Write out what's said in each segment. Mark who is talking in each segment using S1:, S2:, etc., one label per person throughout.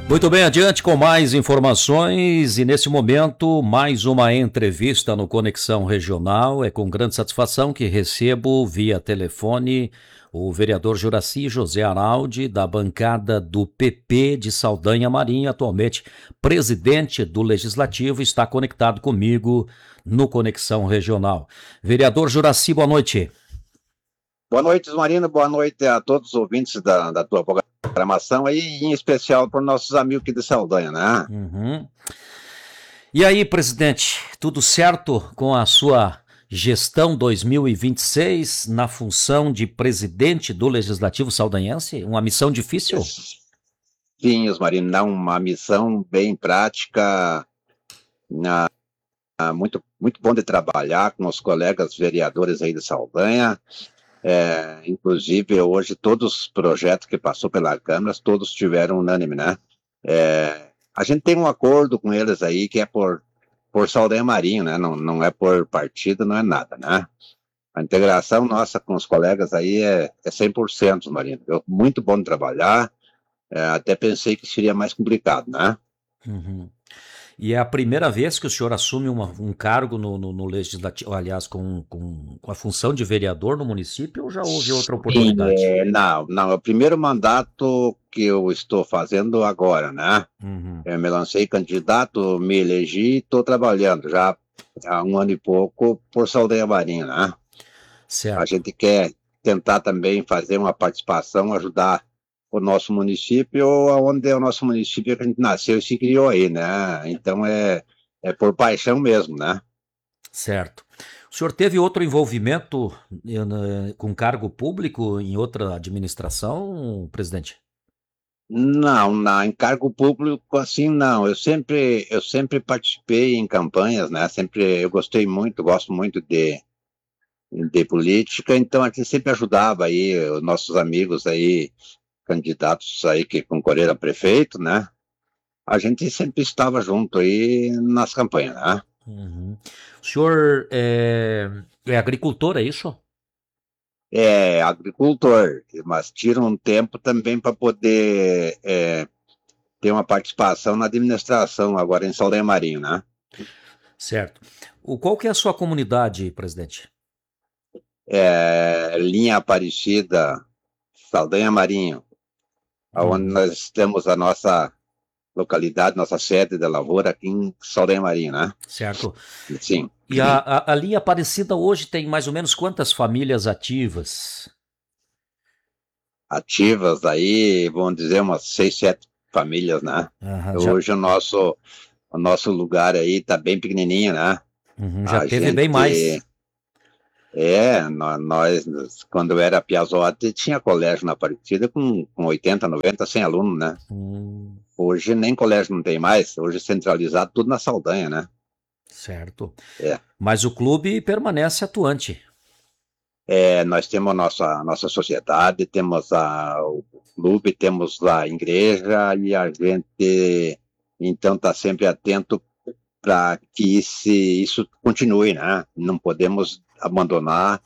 S1: Muito bem, adiante com mais informações e nesse momento mais uma entrevista no Conexão Regional. É com grande satisfação que recebo via telefone o vereador Juraci José Araldi, da bancada do PP de Saldanha Marinho, atualmente presidente do Legislativo, está conectado comigo no Conexão Regional. Vereador Juraci, boa noite.
S2: Boa noite, Marina. Boa noite a todos os ouvintes da tua programação aí, em especial para os nossos amigos aqui de Saldanha, né?
S1: Uhum. E aí, presidente, tudo certo com a sua gestão 2026 na função de presidente do Legislativo Saldanhense? Uma missão difícil?
S2: Sim, Marina, uma missão bem prática, muito, muito bom de trabalhar com os colegas vereadores aí de Saldanha. Inclusive, hoje, todos os projetos que passou pela Câmara, todos tiveram unânime, né? A gente tem um acordo com eles aí que é por Saldanha Marinho, né? Não é por partido, não é nada, né? A integração nossa com os colegas aí é 100%, Marina. Muito bom de trabalhar, até pensei que seria mais complicado, né?
S1: Uhum. E é a primeira vez que o senhor assume um cargo no Legislativo, aliás, com a função de vereador no município, ou já houve outra oportunidade?
S2: Sim, não, é o primeiro mandato que eu estou fazendo agora, né?
S1: Uhum.
S2: Eu me lancei candidato, me elegi e estou trabalhando já há um ano e pouco por Saldanha Marinho, né?
S1: Certo.
S2: A gente quer tentar também fazer uma participação, ajudar o nosso município, onde é o nosso município que a gente nasceu e se criou aí, né? Então é por paixão mesmo, né?
S1: Certo. O senhor teve outro envolvimento com cargo público em outra administração, presidente?
S2: Não, em cargo público assim não. Eu sempre participei em campanhas, né? Sempre eu gosto muito de política, então a gente sempre ajudava aí os nossos amigos aí, candidatos aí que concorreram a prefeito, né? A gente sempre estava junto aí nas campanhas, né?
S1: Uhum. O senhor é agricultor, é isso?
S2: É agricultor, mas tira um tempo também para poder ter uma participação na administração agora em Saldanha Marinho, né?
S1: Certo. Qual que é a sua comunidade, presidente?
S2: Linha Aparecida, Saldanha Marinho, onde
S1: Uhum.
S2: nós temos a nossa localidade, nossa sede da lavoura aqui em Saldanha Marinho, né?
S1: Certo.
S2: Sim.
S1: E a linha Aparecida hoje tem mais ou menos quantas famílias ativas?
S2: Ativas aí, vamos dizer, umas 6, 7 famílias, né?
S1: Aham,
S2: Hoje o nosso lugar aí tá bem pequenininho, né?
S1: já
S2: A
S1: teve bem mais.
S2: gente, nós, quando eu era piazote, tinha colégio na Aparecida com 80, 90, 100 alunos, né?
S1: Hum,
S2: Hoje nem colégio não tem mais, hoje é centralizado tudo na Saldanha, né?
S1: certo.
S2: É.
S1: Mas o clube permanece atuante.
S2: Nós temos a nossa sociedade, temos o clube, temos a igreja e a gente, então, está sempre atento para que isso continue, né? Não podemos abandonar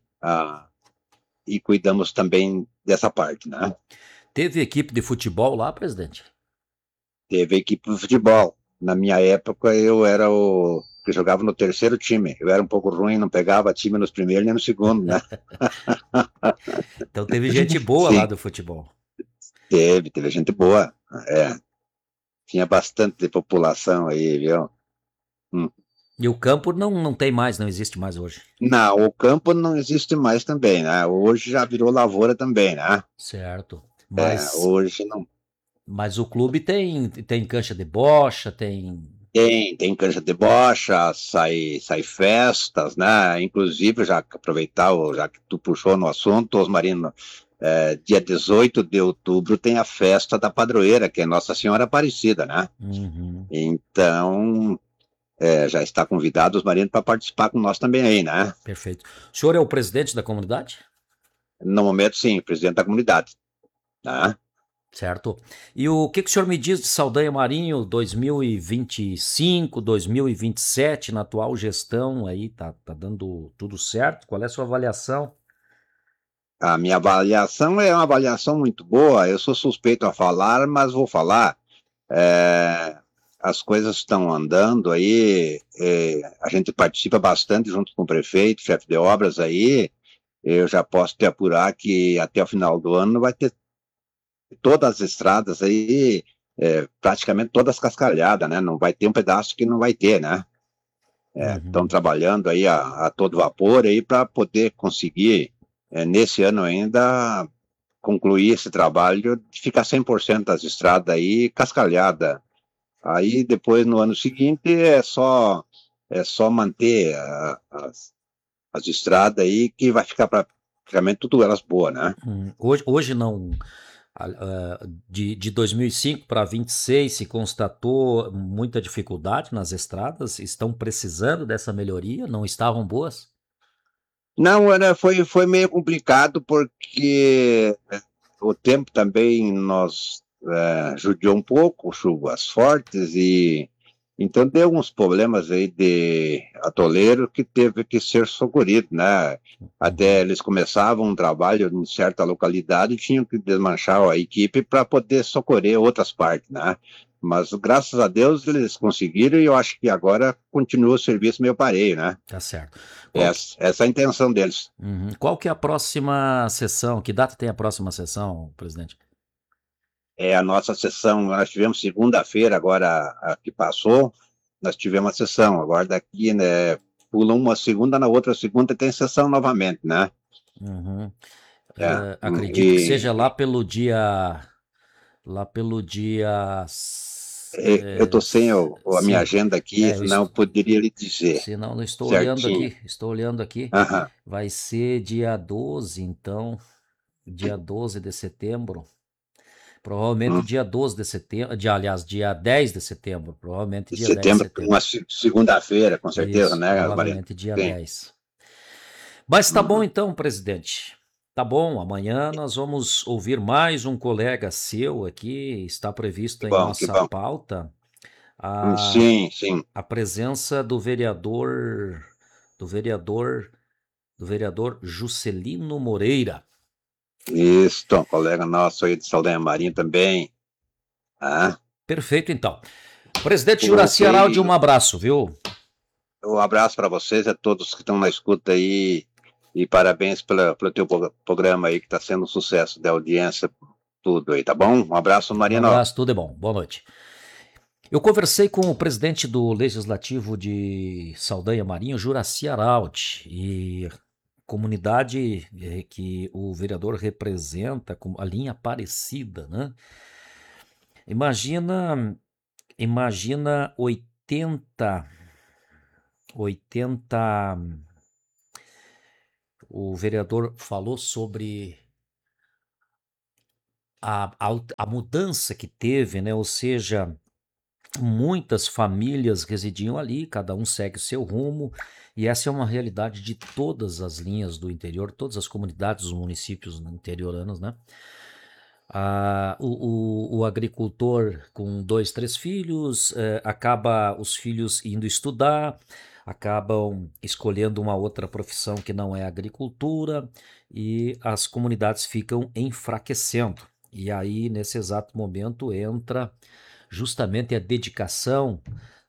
S2: e cuidamos também dessa parte, né?
S1: Teve equipe de futebol lá, presidente?
S2: Teve equipe de futebol. Na minha época, eu era o que jogava no terceiro time. Eu era um pouco ruim, não pegava time nos primeiros nem no segundo, né?
S1: Então teve gente boa lá
S2: Sim,
S1: do futebol.
S2: teve gente boa. Tinha bastante população aí, viu? Hum.
S1: E o campo não tem mais, não existe mais hoje.
S2: Não, o campo não existe mais também, né? Hoje já virou lavoura também, né?
S1: Certo. Mas,
S2: Hoje não.
S1: mas o clube tem cancha de bocha, tem.
S2: Tem cancha de bocha, sai festas, né? Inclusive, já que aproveitar, já que tu puxou no assunto, Osmarino, dia 18 de outubro tem a festa da padroeira, que é Nossa Senhora Aparecida, né?
S1: Uhum.
S2: Então, já está convidado os marinos para participar com nós também aí, né?
S1: Perfeito. O senhor é o presidente da comunidade?
S2: No momento, sim, presidente da comunidade, né?
S1: Certo. E o que o senhor me diz de Saldanha Marinho 2025, 2027, na atual gestão aí, tá dando tudo certo? Qual é a sua avaliação?
S2: A minha avaliação é uma avaliação muito boa. Eu sou suspeito a falar, mas vou falar. É, as coisas estão andando aí, a gente participa bastante junto com o prefeito, chefe de obras aí. Eu já posso te apurar que até o final do ano vai ter todas as estradas aí, praticamente todas cascalhadas, né? Não vai ter um pedaço que não vai ter, né? Estão
S1: Uhum.
S2: trabalhando aí a todo vapor aí para poder conseguir, nesse ano ainda, concluir esse trabalho de ficar 100% das estradas aí cascalhada. Aí depois no ano seguinte é só manter as estradas aí que vai ficar praticamente tudo elas boas, né?
S1: Hoje não. De 2005 para 26 se constatou muita dificuldade nas estradas. Estão precisando dessa melhoria? Não estavam boas?
S2: Não, foi meio complicado porque o tempo também nos judiou um pouco, chuvas fortes e então deu uns problemas aí de atoleiro que teve que ser socorrido, né? Até
S1: Uhum.
S2: eles começavam um trabalho em certa localidade e tinham que desmanchar a equipe para poder socorrer outras partes, né? Mas graças a Deus eles conseguiram e eu acho que agora continua o serviço meio pareio, né?
S1: Tá certo.
S2: Essa é a intenção deles.
S1: Qual que é a próxima sessão? Que data tem a próxima sessão, presidente?
S2: É a nossa sessão, nós tivemos segunda-feira agora a que passou, nós tivemos a sessão, agora daqui, né, pula uma segunda na outra segunda tem sessão novamente, né?
S1: Uhum.
S2: É,
S1: Acredito que seja
S2: e,
S1: lá pelo dia,
S2: eu estou sem a minha
S1: sim,
S2: agenda aqui,
S1: eu
S2: senão eu poderia lhe dizer
S1: se não, não
S2: certinho.
S1: estou olhando aqui,
S2: Aham.
S1: vai ser dia 12, então, dia 12 de setembro, provavelmente
S2: Hum.
S1: dia 12 de setembro, aliás, dia 10 de setembro, provavelmente
S2: De
S1: dia 10 de
S2: setembro para uma
S1: setembro,
S2: segunda-feira, com certeza,
S1: isso,
S2: né, Mariano?
S1: provavelmente dia
S2: Sim.
S1: 10. Mas tá bom
S2: Uhum.
S1: então, presidente. Tá bom, amanhã nós vamos ouvir mais um colega seu aqui. Está previsto
S2: Que
S1: em
S2: bom, que
S1: nossa
S2: bom.
S1: pauta a,
S2: Sim, sim.
S1: a presença do vereador, do vereador Juscelino Moreira.
S2: Isso, um colega nosso aí de Saldanha Marinho também. Ah,
S1: Perfeito, então. Presidente Juraci Araldi, um
S2: conversei.
S1: abraço, viu?
S2: Um abraço para vocês e a todos que estão na escuta aí. E parabéns pelo teu programa aí, que está sendo um sucesso da audiência, tudo aí, tá bom? Um abraço,
S1: Um
S2: Marino.
S1: abraço, tudo é bom. Boa noite. Eu conversei com o presidente do Legislativo de Saldanha Marinho, Juraci Araldi, e comunidade que o vereador representa, como a linha Aparecida, né? Imagina, imagina 80, o vereador falou sobre a mudança que teve, né? Ou seja, muitas famílias residiam ali, cada um segue o seu rumo, e essa é uma realidade de todas as linhas do interior, todas as comunidades, os municípios interioranos, né? O agricultor com dois, três filhos, acaba os filhos indo estudar, acabam escolhendo uma outra profissão que não é agricultura, e as comunidades ficam enfraquecendo. E aí, nesse exato momento, entra justamente a dedicação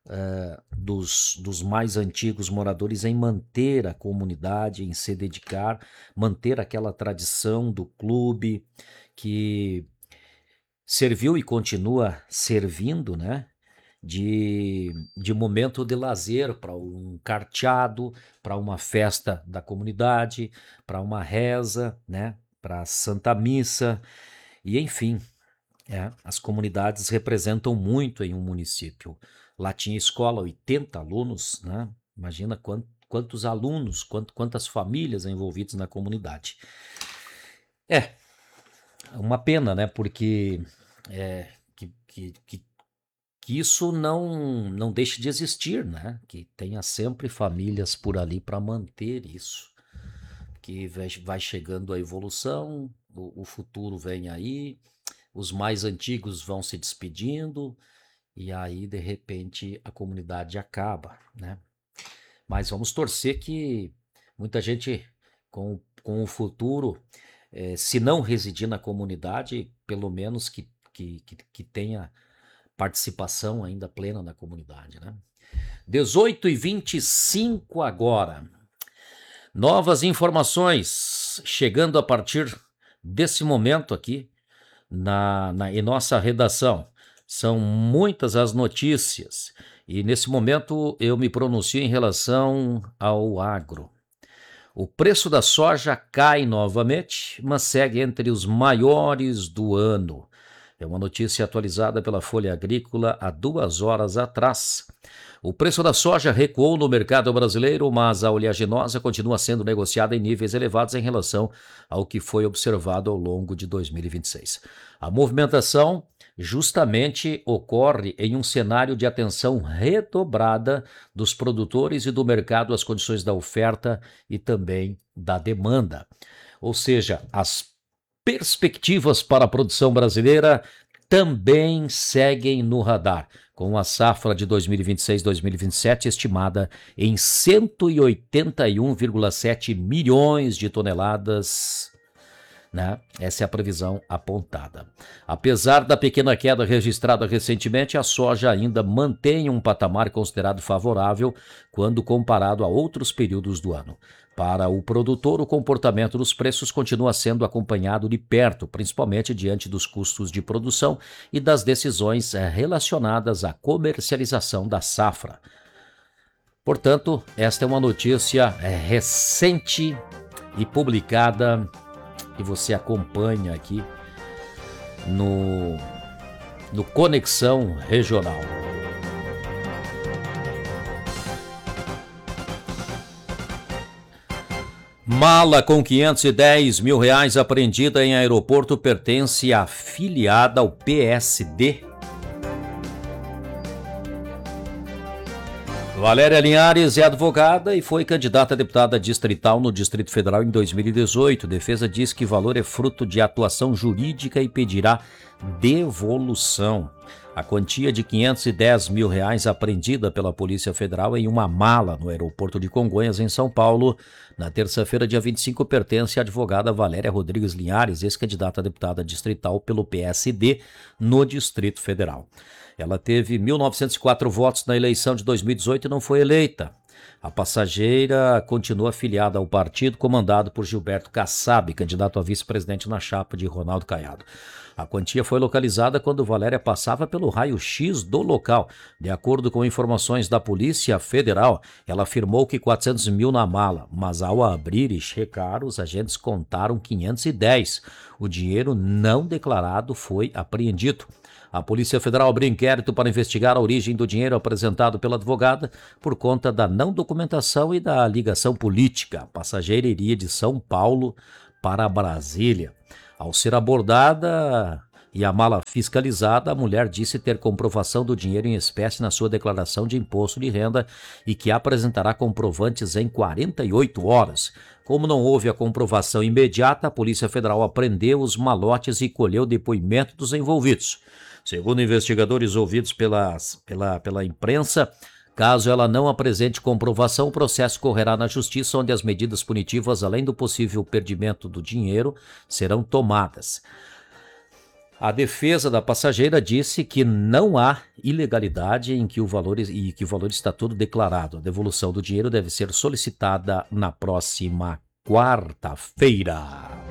S1: dos mais antigos moradores em manter a comunidade, em se dedicar, manter aquela tradição do clube que serviu e continua servindo, né? De momento de lazer para um carteado, para uma festa da comunidade, para uma reza, né? Para a Santa Missa, e enfim, as comunidades representam muito em um município. Lá tinha escola, 80 alunos, né? Imagina quantos alunos, quantas famílias envolvidas na comunidade. É, uma pena, né? Porque é, que isso não deixe de existir, né? Que tenha sempre famílias por ali para manter isso. Que vai chegando a evolução, o futuro vem aí, os mais antigos vão se despedindo, e aí, de repente, a comunidade acaba, né? Mas vamos torcer que muita gente com o futuro, se não residir na comunidade, pelo menos que tenha participação ainda plena da comunidade, né? 18h25 agora. Novas informações chegando a partir desse momento aqui em nossa redação. São muitas as notícias e nesse momento eu me pronuncio em relação ao agro. O preço da soja cai novamente, mas segue entre os maiores do ano. É uma notícia atualizada pela Folha Agrícola há 2 horas atrás. O preço da soja recuou no mercado brasileiro, mas a oleaginosa continua sendo negociada em níveis elevados em relação ao que foi observado ao longo de 2026. A movimentação justamente ocorre em um cenário de atenção redobrada dos produtores e do mercado às condições da oferta e também da demanda. Ou seja, as perspectivas para a produção brasileira também seguem no radar, com a safra de 2026-2027 estimada em 181,7 milhões de toneladas, né? Essa é a previsão apontada. Apesar da pequena queda registrada recentemente, a soja ainda mantém um patamar considerado favorável quando comparado a outros períodos do ano. Para o produtor, o comportamento dos preços continua sendo acompanhado de perto, principalmente diante dos custos de produção e das decisões relacionadas à comercialização da safra. Portanto, esta é uma notícia recente e publicada que você acompanha aqui no Conexão Regional. Mala com R$510 mil apreendida em aeroporto pertence à filiada ao PSD. Valéria Linhares é advogada e foi candidata a deputada distrital no Distrito Federal em 2018. Defesa diz que valor é fruto de atuação jurídica e pedirá devolução. A quantia de R$510 mil apreendida pela Polícia Federal em uma mala no aeroporto de Congonhas, em São Paulo, na terça-feira, dia 25, pertence à advogada Valéria Rodrigues Linhares, ex-candidata a deputada distrital pelo PSD no Distrito Federal. Ela teve 1.904 votos na eleição de 2018 e não foi eleita. A passageira continua afiliada ao partido comandado por Gilberto Kassab, candidato a vice-presidente na chapa de Ronaldo Caiado. A quantia foi localizada quando Valéria passava pelo raio-x do local. De acordo com informações da Polícia Federal, ela afirmou que 400 mil na mala, mas ao abrir e checar, os agentes contaram 510. O dinheiro não declarado foi apreendido. A Polícia Federal abriu inquérito para investigar a origem do dinheiro apresentado pela advogada por conta da não documentação e da ligação política. A passageira iria de São Paulo para Brasília. Ao ser abordada e a mala fiscalizada, a mulher disse ter comprovação do dinheiro em espécie na sua declaração de imposto de renda e que apresentará comprovantes em 48 horas. Como não houve a comprovação imediata, a Polícia Federal apreendeu os malotes e colheu o depoimento dos envolvidos. Segundo investigadores ouvidos pela imprensa, caso ela não apresente comprovação, o processo correrá na Justiça, onde as medidas punitivas, além do possível perdimento do dinheiro, serão tomadas. A defesa da passageira disse que não há ilegalidade e que o valor está todo declarado. A devolução do dinheiro deve ser solicitada na próxima quarta-feira.